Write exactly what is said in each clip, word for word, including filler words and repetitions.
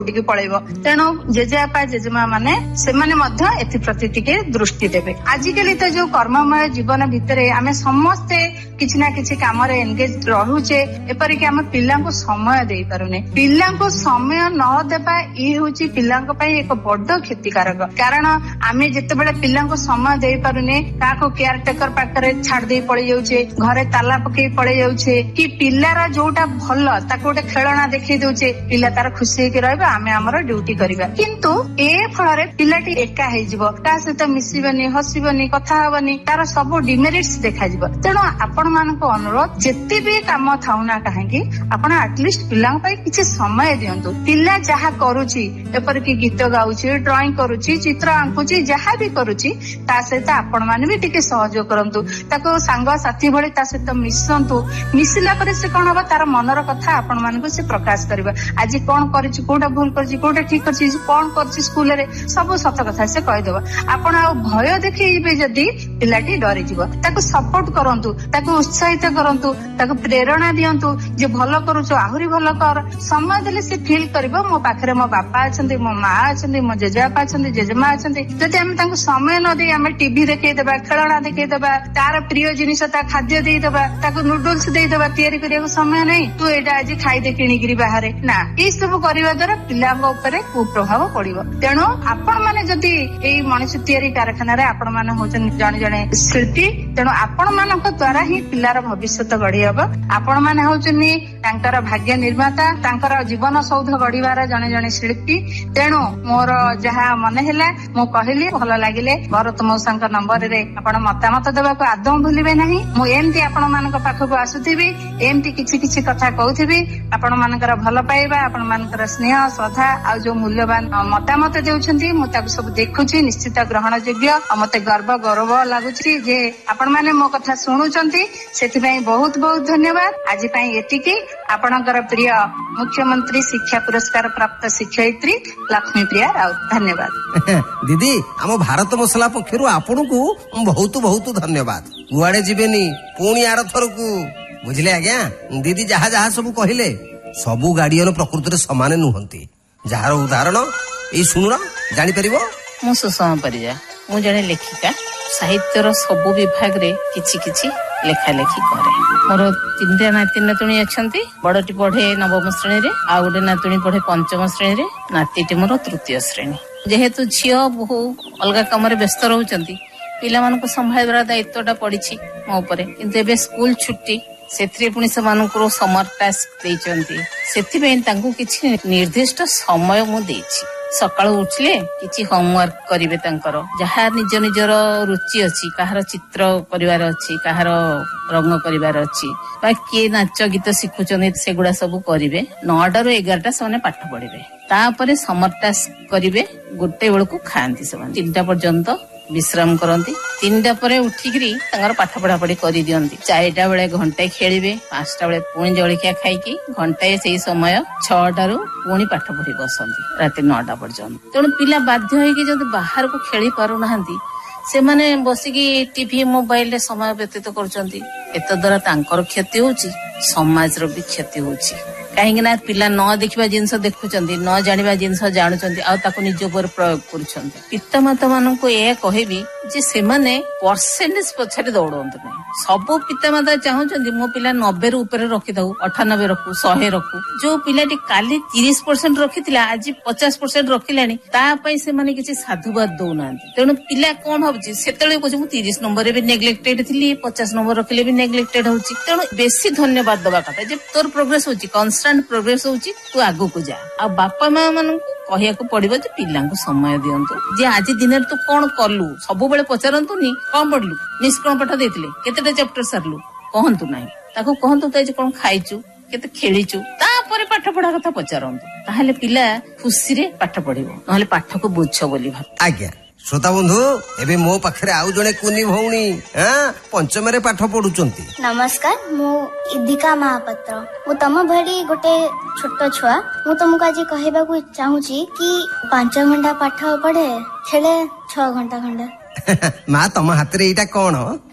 ଉଠିକି ପଳେଇବ। ତେଣୁ ଜେଜେବାପା ଜେଜେମା ମାନେ ସେମାନେ ମଧ୍ୟ ଏଥିପ୍ରତି ଟିକେ ଦୃଷ୍ଟି ଦେବେ। ଆଜିକାଲି ତ ଯୋଉ କର୍ମମୟ ଜୀବନ ଭିତରେ ଆମେ ସମସ୍ତେ କିଛି ନା କିଛି କାମରେ ଏନଗେଜ ରହୁଛେ, ଏପରିକି ଆମେ ପିଲାଙ୍କୁ ସମୟ ଦେଇପାରୁନେ। ପିଲାଙ୍କୁ ସମୟ ନ ଦେବା ଇଏ ହଉଛି ପିଲାଙ୍କ ପାଇଁ ଏକ ବଡ କ୍ଷତିକାରକ। କାରଣ ଆମେ ଯେତେବେଳେ ପିଲାଙ୍କୁ ସମୟ ଦେଇପାରୁନେ, କାହାକୁ କେୟାର ଟେକର ପାଖରେ ଛାଡି ଦେଇ ପଳେଇ ଯାଉଛେ, ଘରେ ତାଲା ପକେଇ ପଳେଇ ଯାଉଛେ, କି ପିଲାର ଯୋଉଟା ଭଲ ତାକୁ ଗୋଟେ ଖେଳଣା ଦେଖେଇ ଦଉଛେ, ପିଲା ତାର ଖୁସି ହେଇକି ରହିବ, ଆମେ ଆମର ଡ୍ୟୁଟି କରିବା। କିନ୍ତୁ ଏ ଫଳରେ ପିଲାଟି ଏକା ହେଇଯିବ, କାହା ସହିତ ମିଶିବନି, ହସିବନି, କଥା ହବନି, ତାର ସବୁ ଡିମେରିଟ୍ସ ଦେଖାଯିବ। ତେଣୁ ଆପଣ ମାନଙ୍କୁ ଅନୁରୋଧ, ଯେତେ ବି କାମ ଥାଉ ନା କାହିଁକି ଆପଣ ଆଟଲିଷ୍ଟ ପିଲାଙ୍କ ପାଇଁ କିଛି ସମୟ ଦିଅନ୍ତୁ। ପିଲା ଯାହା କରୁଛି, ଏପରିକି ଗୀତ ଗାଉଛି, ଡ୍ରଇଂ କରୁଛି, ଚିତ୍ର ଆଙ୍କୁଛି, ଯାହା ବି କରୁଛି, ତା ସହିତ ଆପଣ ମାନେ ବି ଟିକେ ସହଯୋଗ କରନ୍ତୁ। ତାକୁ ସାଙ୍ଗସାଥି ଭଳି ତା ସହିତ ମିଶନ୍ତୁ। ମିଶିଲା ପରେ ସେ କଣ ହବ, ତାର ମନର କଥା ଆପଣ ମାନଙ୍କୁ ସେ ପ୍ରକାଶ କରିବ। ଆଜି କଣ କରିଛି, କୋଉଟା ଭୁଲ କରିଛି, କୋଉଟା ଠିକ କରିଛି, କଣ କରିଛି ସ୍କୁଲରେ, ସବୁ ସତ କଥା ସେ କହିଦେବ। ଆପଣ ଆଉ ଭୟ ଦେଖେଇବେ ଯଦି ପିଲାଟି ଡରିଯିବ। ତାକୁ ସପୋର୍ଟ କରନ୍ତୁ, ତାକୁ ଉତ୍ସାହିତ କରନ୍ତୁ, ତାକୁ ପ୍ରେରଣା ଦିଅନ୍ତୁ ଯେ ଭଲ କରୁଛୁ, ଆହୁରି ଭଲ କର। ସମୟ ଦେଲେ ସେ ଫିଲ୍ କରିବ ମୋ ପାଖରେ ମୋ ବାପା ଅଛନ୍ତି, ମୋ ମା ଅଛନ୍ତି, ମୋ ଜେଜେବାପା ଅଛନ୍ତି, ଜେଜେମା ଅଛନ୍ତି। ଯଦି ଆମେ ତାଙ୍କୁ ସମୟ ନ ଦେଇ ଆମେ ଟିଭି ଦେଖେଇଦବା, ଖେଳଣା ଦେଖେଇଦବା, ତାର ପ୍ରିୟ ଜିନିଷ ତା ଖାଦ୍ୟ ଦେଇଦବା, ତାକୁ ନୁଡୁଲସ ଦେଇଦବା, ତିଆରି କରିବାକୁ ସମୟ ନାହିଁ, ତୁ ଏଇଟା ଆଜି ଖାଇଦେ କିଣିକିରି ବାହାରେ, ନା, ଏଇ ସବୁ କରିବା ଦ୍ୱାରା ପିଲାଙ୍କ ଉପରେ କୁପ୍ରଭାବ ପଡିବ। ତେଣୁ ଆପଣ ମାନେ ଯଦି ଏଇ ମଣିଷ ତିଆରି କାରଖାନାରେ ଆପଣ ମାନେ ହଉଛନ୍ତି ଜଣେ ଜଣେ ଶିଳ୍ପୀ, ତେଣୁ ଆପଣ ମାନଙ୍କ ଦ୍ଵାରା ହିଁ ପିଲାର ଭବିଷ୍ୟତ ଗଢି ହବ। ଆପଣ ମାନେ ହଉଛନ୍ତି ତାଙ୍କର ଭାଗ୍ୟ ନିର୍ମାତା, ତାଙ୍କର ଜୀବନ ସୌଧ ଗଢିବାର ଜଣେ ଜଣେ ଶିଳ୍ପୀ। ତେଣୁ ମୋର ଯାହା ମନେ ହେଲା ମୁଁ କହିଲି, ଭଲ ଲାଗିଲେ ଭରତ ମଉସାଙ୍କ ନମ୍ବରରେ ଆପଣ ମତାମତ ଦେବାକୁ ଆଦୌ ଭୁଲିବେ ନାହିଁ। ମୁଁ ଏମିତି ଆପଣ ମାନଙ୍କ ପାଖକୁ ଆସୁଥିବି, ଏମିତି କିଛି କିଛି କଥା କହୁଥିବି। ଆପଣ ମାନଙ୍କର ଭଲ ପାଇବା, ଆପଣ ମାନଙ୍କର ସ୍ନେହ ଶ୍ରଦ୍ଧା ଆଉ ଯୋଉ ମୂଲ୍ୟବାନ ମତାମତ ଦେଉଛନ୍ତି, ମୁଁ ତାକୁ ସବୁ ଦେଖୁଛି, ନିଶ୍ଚିତ ଗ୍ରହଣ ଯୋଗ୍ୟ। ଆଉ ମତେ ଗର୍ବ ଗୌରବ ଲାଗୁଛି ଯେ ଆପଣ ମାନେ ମୋ କଥା ଶୁଣୁଛନ୍ତି, ସେଥିପାଇଁ ବହୁତ ବହୁତ ଧନ୍ୟବାଦ। ଆଜି ପାଇଁ ଏତିକି। ଆପଣଙ୍କର ପ୍ରିୟ ମୁଖ୍ୟମନ୍ତ୍ରୀ ଶିକ୍ଷା ପୁରସ୍କାର ପ୍ରାପ୍ତ ଶିକ୍ଷୟିତ୍ରୀ ଲକ୍ଷ୍ମୀପ୍ରିୟା ରାଉତ, ଧନ୍ୟବାଦ। ଦିଦି, ଆମ ଭାରତ ମସଲା ପକ୍ଷରୁ ଆପଣଙ୍କୁ ବହୁତ ବହୁତ ଧନ୍ୟବାଦ। କୁଆଡେ ଯିବେନି, ପୁଣି ଆର ଥରକୁ, ବୁଝିଲେ ଆଜ୍ଞା। ଦିଦି ଯାହା ଯାହା ସବୁ କହିଲେ, ସବୁ ଗାର୍ଡିଆନ ପ୍ରକୃତରେ ସମାନ ନୁହନ୍ତି। ଯାହାର ଉଦାହରଣ ଏଇ ଶୁଣୁନ, ଜାଣିପାରିବ। ମୁଁ ସୁଷମା ପରିଜା, ମୁଁ ଜଣେ ଲେଖିକା। ସାହିତ୍ୟର ସବୁ ବିଭାଗରେ କିଛି କିଛି ଲେଖା ଲେଖି କରେ। ମୋର ତିନିଟା ନାତି ନାତୁଣୀ ଅଛନ୍ତି। ବଡଟି ପଢେ ନବମ ଶ୍ରେଣୀରେ, ଆଉ ଗୋଟେ ନାତୁଣୀ ପଢେ ପଞ୍ଚମ ଶ୍ରେଣୀରେ, ନାତିଟି ମୋର ତୃତୀୟ ଶ୍ରେଣୀ। ଯେହେତୁ ଝିଅ ବୋହୁ ଅଲଗା କାମରେ ବ୍ୟସ୍ତ ରହୁଛନ୍ତି, ପିଲାମାନଙ୍କୁ ସମ୍ଭାଳିବାର ଦାୟିତ୍ୱଟା ପଡିଛି ମୋ ଉପରେ। କିନ୍ତୁ ଏବେ ସ୍କୁଲ ଛୁଟି, ସେଥିରେ ପୁଣି ସେମାନଙ୍କୁ ସମର ଟାସ୍କ ଦେଇଛନ୍ତି। ସେଥିପାଇଁ ତାଙ୍କୁ କିଛି ନିର୍ଦ୍ଦିଷ୍ଟ ସମୟ ମୁଁ ଦେଇଛି। ସକାଳୁ ଉଠିଲେ କିଛି ହୋମୱାର୍କ କରିବେ ତାଙ୍କର, ଯାହା ନିଜ ନିଜର ରୁଚି ଅଛି, କାହାର ଚିତ୍ର କରିବାର ଅଛି, କାହାର ରଙ୍ଗ କରିବାର ଅଛି, ବା କିଏ ନାଚ ଗୀତ ଶିଖୁଛନ୍ତି, ସେଗୁଡା ସବୁ କରିବେ। ନଅଟାରୁ ଏଗାରଟା ସେମାନେ ପାଠ ପଢିବେ। ତାପରେ ସମର ଟାସ୍କ କରିବେ। ଗୋଟେ ବେଳକୁ ଖାଆନ୍ତି ସେମାନେ, ତିନିଟା ପର୍ଯ୍ୟନ୍ତ ବିଶ୍ରାମ କରନ୍ତି। ତିନିଟା ପରେ ଉଠିକିରି ତାଙ୍କର ପାଠ ପଢା ପଢି କରିଦିଅନ୍ତି। ଚାରିଟା ବେଳେ ଘଣ୍ଟାଏ ଖେଳିବେ, ପାଞ୍ଚଟା ବେଳେ ପୁଣି ଜଳଖିଆ ଖାଇକି ଘଣ୍ଟାଏ ସେଇ ସମୟ ଛଅଟାରୁ ପୁଣି ପାଠ ପଢି ବସନ୍ତି ରାତି ନଅଟା ପର୍ଯ୍ୟନ୍ତ। ତେଣୁ ପିଲା ବାଧ୍ୟ ହେଇକି ଯଦି ବାହାରକୁ ଖେଳି ପାରୁନାହାନ୍ତି, ସେମାନେ ବସିକି ଟିଭି ମୋବାଇଲରେ ସମୟ ବ୍ୟତୀତ କରୁଛନ୍ତି। ଏତଦ୍ୱାରା ତାଙ୍କର କ୍ଷତି ହଉଛି, ସମାଜର ବି କ୍ଷତି ହଉଛି। କାହିଁକି ନା ପିଲା ନ ଦେଖିବା ଜିନିଷ ଦେଖୁଛନ୍ତି, ନ ଜାଣିବା ଜିନିଷ ଜାଣୁଛନ୍ତି, ଆଉ ତାକୁ ନିଜ ଉପରେ ପ୍ରୟୋଗ କରୁଛନ୍ତି। ପିତାମାତା ମାନଙ୍କୁ ଏହା କହିବି ଯେ ସେମାନେ ପରସେଣ୍ଟେଜ ପଛରେ ଦୌଡନ୍ତୁ ନାହିଁ। ସବୁ ପିତାମାତା ଚାହୁଁଛନ୍ତି ମୋ ପିଲା ନବେରୁ ଉପରେ ରଖିଥାଉ, ଅଠାନବେ ରଖୁ, ଶହେ ରଖୁ। ଯୋଉ ପିଲାଟି କାଲି ତିରିଶ ପରସେଣ୍ଟ ରଖିଥିଲା, ଆଜି ପଚାଶ ପରସେଣ୍ଟ ରଖିଲାଣି, ତା ପାଇଁ ସେମାନେ କିଛି ସାଧୁବାଦ ଦଉନାହାନ୍ତି। ତେଣୁ ପିଲା କଣ ଭାବୁଛି, ସେତେବେଳେ କହୁଛି ମୁଁ ତିରିଶ ନମ୍ବରରେ ବି ନେଗ୍ଲେକ୍ଟେଡ ଥିଲି, ପଚାଶ ନମ୍ବର ରଖିଲେ ବି ନେଗ୍ଲେକ୍ଟେଡ ହଉଛି। ତେଣୁ ବେଶୀ ଧନ୍ୟବାଦ ଦବା କଥା ଯେ ତୋର ପ୍ରୋଗ୍ରେସ ହଉଛି, କନଷ୍ଟାଣ୍ଟ ପ୍ରୋଗ୍ରେସ ହଉଛି, ତୁ ଆଗକୁ ଯା। ଆଉ ବାପା ମା ମାନଙ୍କୁ କହିବାକୁ ପଡିବ ଯେ ପିଲାଙ୍କୁ ସମୟ ଦିଅନ୍ତୁ। ଯେ ଆଜି ଦିନରେ ତୁ କଣ କଲୁ, ସବୁବେଳେ ପଚାରନ୍ତୁନି କଣ ପଢିଲୁ, ମିସ୍ କଣ ପାଠ ଦେଇଥିଲେ, କେତେଟା ଚାପ୍ଟର ସାରିଲୁ, କହନ୍ତୁ ନାହିଁ। ତାକୁ କହନ୍ତୁ ତୁ ଆଜି କଣ ଖାଇଛୁ, କେତେ ଖେଳିଛୁ, ତାପରେ ପାଠ ପଢା କଥା ପଚାରନ୍ତୁ। ତାହେଲେ ପିଲା ଖୁସିରେ ପାଠ ପଢିବ, ନହେଲେ ପାଠକୁ ବୁଝ ବୋଲି ଭାବ। ଆଜ୍ଞା ଶ୍ରୋତା ବନ୍ଧୁ, ଏବେ ମୋ ପାଖରେ ଆଉ ଜଣେ କୁନି ଭଉଣୀ ପଞ୍ଚମରେ ପାଠ ପଢୁଛନ୍ତି। ନମସ୍କାର, ମୁଁ ଇଦିକା ମହାପାତ୍ର। ମୁଁ ତମ ଭଳି ଗୋଟେ ଛୋଟ ଛୁଆ। ମୁଁ ତମକୁ ଆଜି କହିବାକୁ ଚାହୁଁଛି କି ପାଞ୍ଚ ଘଣ୍ଟା ପାଠ ପଢେ, ଖେଳେ ଛଅ ଘଣ୍ଟା ଖଣ୍ଡେ। ମା ତମ ହାତରେ ଏଇଟା କଣ?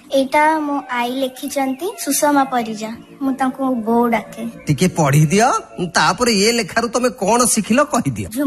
ଏଇଟା ମୋ ଆଈ ଲେଖିଛନ୍ତି ସୁଷମା ପରିଜା। ମୁଁ ତାଙ୍କୁ ବୋଉ ଡାକେ। ଟିକେ ପଢି ଦିଅ, ତାପରେ ଏ ଲେଖାରୁ ତମେ କଣ ଶିଖିଲ କହିଦିଅ।